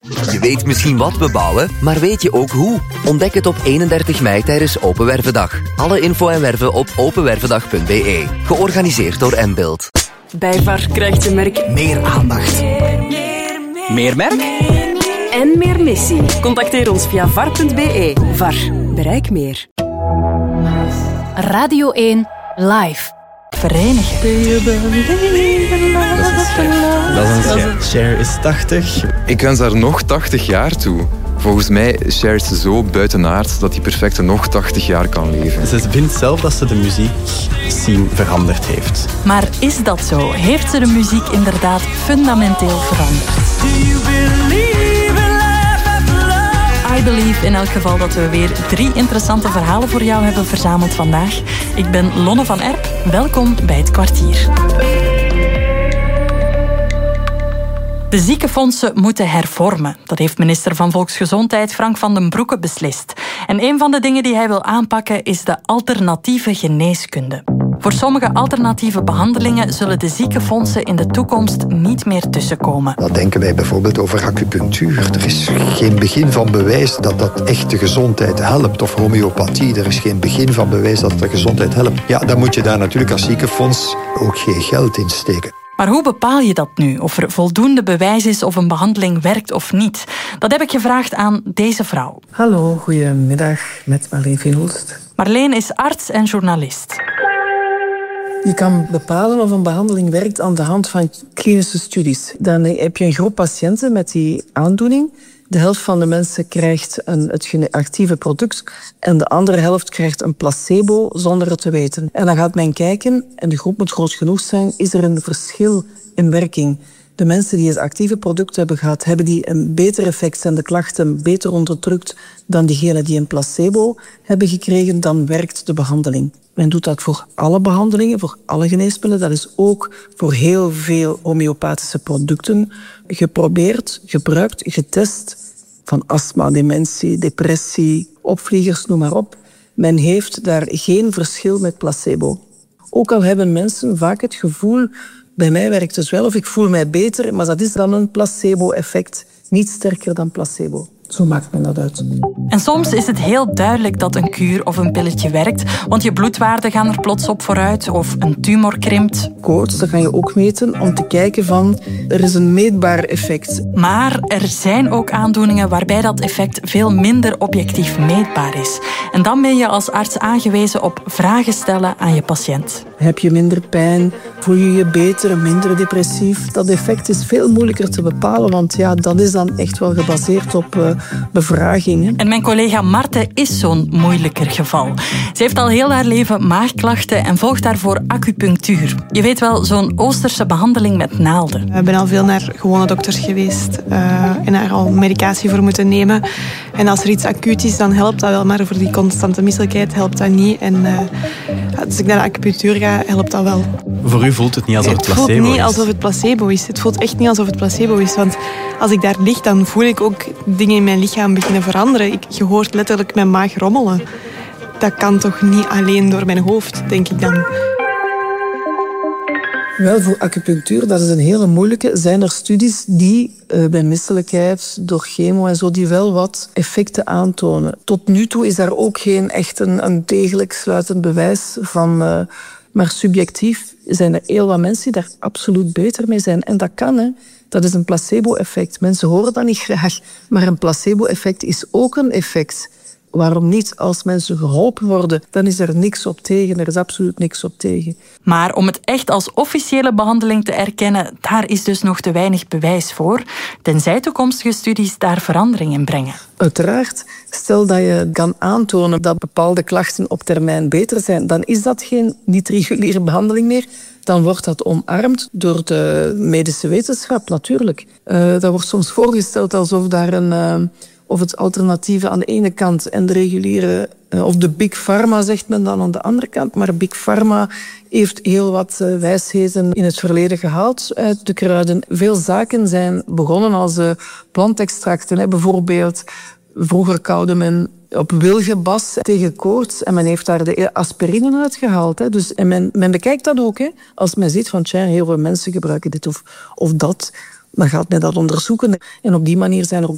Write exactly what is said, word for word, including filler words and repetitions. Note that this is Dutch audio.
Je weet misschien wat we bouwen, maar weet je ook hoe? Ontdek het op eenendertig mei tijdens Open Wervendag. Alle info en werven op openwervendag punt b e. Georganiseerd door Mbuild. Bij V A R krijgt je merk meer aandacht. Meer, meer, meer. Meer merk? En meer missie. Contacteer ons via var punt b e. V A R. Bereik meer. Radio één Live. Verenigen. Dat is Cher. Dat is een Cher. Cher is tachtig. Ik wens haar nog tachtig jaar toe. Volgens mij is Cher zo buitenaard dat die perfecte nog tachtig jaar kan leven. Ze vindt zelf dat ze de muziekscene veranderd heeft. Maar is dat zo? Heeft ze de muziek inderdaad fundamenteel veranderd? I believe in elk geval dat we weer drie interessante verhalen voor jou hebben verzameld vandaag. Ik ben Lonne van Erp. Welkom bij Het Kwartier. De ziekenfondsen moeten hervormen. Dat heeft minister van Volksgezondheid Frank van den Broeke beslist. En een van de dingen die hij wil aanpakken is de alternatieve geneeskunde. Voor sommige alternatieve behandelingen zullen de ziekenfondsen in de toekomst niet meer tussenkomen. Dan denken wij bijvoorbeeld over acupunctuur. Er is geen begin van bewijs dat dat echt de gezondheid helpt. Of homeopathie, er is geen begin van bewijs dat de gezondheid helpt. Ja, dan moet je daar natuurlijk als ziekenfonds ook geen geld in steken. Maar hoe bepaal je dat nu? Of er voldoende bewijs is of een behandeling werkt of niet? Dat heb ik gevraagd aan deze vrouw. Hallo, goedemiddag, met Marleen Veenholst. Marleen is arts en journalist. Je kan bepalen of een behandeling werkt aan de hand van klinische studies. Dan heb je een groep patiënten met die aandoening. De helft van de mensen krijgt een, het actieve product en de andere helft krijgt een placebo zonder het te weten. En dan gaat men kijken, en de groep moet groot genoeg zijn, is er een verschil in werking. De mensen die het actieve product hebben gehad, hebben die een beter effect, zijn de klachten beter onderdrukt dan diegenen die een placebo hebben gekregen, dan werkt de behandeling. Men doet dat voor alle behandelingen, voor alle geneesmiddelen. Dat is ook voor heel veel homeopathische producten geprobeerd, gebruikt, getest. Van astma, dementie, depressie, opvliegers, noem maar op. Men heeft daar geen verschil met placebo. Ook al hebben mensen vaak het gevoel, bij mij werkt het wel of ik voel mij beter, maar dat is dan een placebo-effect, niet sterker dan placebo. Zo maakt men dat uit. En soms is het heel duidelijk dat een kuur of een pilletje werkt, want je bloedwaarden gaan er plots op vooruit of een tumor krimpt. Koorts, dat kan je ook meten om te kijken van, er is een meetbaar effect. Maar er zijn ook aandoeningen waarbij dat effect veel minder objectief meetbaar is. En dan ben je als arts aangewezen op vragen stellen aan je patiënt. Heb je minder pijn? Voel je je beter, minder depressief? Dat effect is veel moeilijker te bepalen, want ja, dat is dan echt wel gebaseerd op uh, bevragingen. En mijn collega Marten is zo'n moeilijker geval. Ze heeft al heel haar leven maagklachten en volgt daarvoor acupunctuur. Je weet wel, zo'n Oosterse behandeling met naalden. Ik ben al veel naar gewone dokters geweest uh, en daar al medicatie voor moeten nemen. En als er iets acuut is, dan helpt dat wel, maar voor die constante misselijkheid helpt dat niet. En uh, als ik naar de acupunctuur ga, helpt dat wel. Voor u voelt het niet alsof het placebo is? Het voelt niet alsof het placebo is. Het voelt echt niet alsof het placebo is. Want als ik daar lig, dan voel ik ook dingen in mijn lichaam beginnen veranderen. Ik, je hoort letterlijk mijn maag rommelen. Dat kan toch niet alleen door mijn hoofd, denk ik dan. Wel, voor acupunctuur, dat is een hele moeilijke. Zijn er studies die uh, bij misselijkheid, door chemo en zo, die wel wat effecten aantonen. Tot nu toe is daar ook geen echt een, een degelijk sluitend bewijs van. Uh, maar subjectief zijn er heel wat mensen die daar absoluut beter mee zijn. En dat kan, hè. Dat is een placebo-effect. Mensen horen dat niet graag, maar een placebo-effect is ook een effect. Waarom niet? Als mensen geholpen worden, dan is er niks op tegen. Er is absoluut niks op tegen. Maar om het echt als officiële behandeling te erkennen, daar is dus nog te weinig bewijs voor. Tenzij toekomstige studies daar verandering in brengen. Uiteraard. Stel dat je kan aantonen dat bepaalde klachten op termijn beter zijn, dan is dat geen niet-reguliere behandeling meer. Dan wordt dat omarmd door de medische wetenschap, natuurlijk. Uh, dat wordt soms voorgesteld alsof daar een... Uh, Of het alternatieve aan de ene kant en de reguliere, of de Big Pharma zegt men dan aan de andere kant. Maar Big Pharma heeft heel wat wijsheden in het verleden gehaald uit de kruiden. Veel zaken zijn begonnen als plantextracten. Bijvoorbeeld, vroeger koude men op wilgebas tegen koorts en men heeft daar de aspirine uitgehaald. Dus, en men, men bekijkt dat ook. Hè. Als men ziet van, tja, heel veel mensen gebruiken dit of, of dat, dan gaat men dat onderzoeken. En op die manier zijn er ook